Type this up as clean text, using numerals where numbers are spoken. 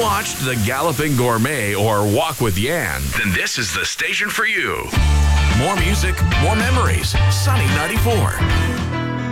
watched The Galloping Gourmet or Walk with Yan, then this is the station for you. More music, more memories. Sunny 94.